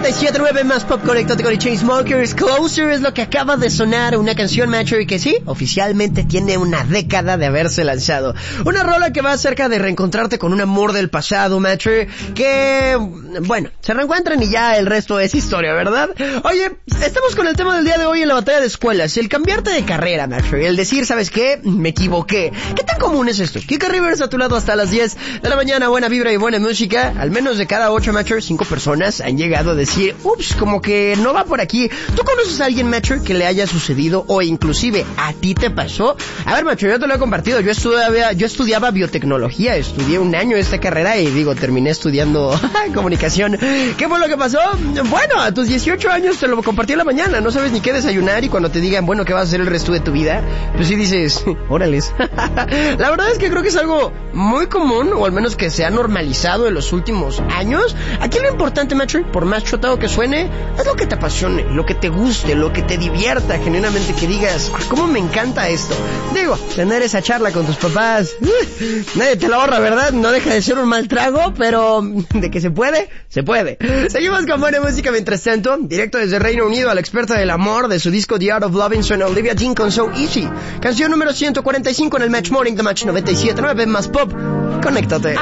97.9 más pop, conéctate con The Chainsmokers. Closer es lo que acaba de sonar, una canción, macho, y que sí, oficialmente tiene una década de haberse lanzado. Una rola que va acerca de reencontrarte con un amor del pasado, macho, que, bueno, se reencuentran y ya el resto es historia, ¿verdad? Oye, estamos con el tema del día de hoy en la batalla de escuelas, el cambiarte de carrera, macho, y el decir, ¿sabes qué? Me equivoqué. ¿Qué tan común es esto? Kika Rivers a tu lado hasta las 10 de la mañana, buena vibra y buena música. Al menos de cada 8, macho, 5 personas han llegado a decir, ups, como que no va por aquí. ¿Tú conoces a alguien, macho, que le haya sucedido o inclusive a ti te pasó? A ver, macho, yo te lo he compartido. Yo estudiaba biotecnología, estudié un año esta carrera y digo, terminé estudiando comunicación. ¿Qué fue lo que pasó? Bueno, a tus 18 años te lo compartí en la mañana, no sabes ni qué desayunar y cuando te digan, bueno, ¿qué vas a hacer el resto de tu vida? Pues sí dices, órales. La verdad es que creo que es algo muy común, o al menos que se ha normalizado en los últimos años. Aquí lo importante, macho, por más chotado que suene, es lo que te apasione, lo que te guste, lo que te divierta, genuinamente que digas, cómo me encanta esto. Digo, tener esa charla con tus papás, nadie te lo ahorra, ¿verdad? No deja de ser un mal trago, pero de que se puede, se puede. Seguimos con buena música mientras tanto, directo desde Reino Unido a la experta del amor de su disco The Art of Loving, suena Olivia Dean con So Easy, canción número 145 en el Match Morning, The Match 97.9 más pop. Conéctate.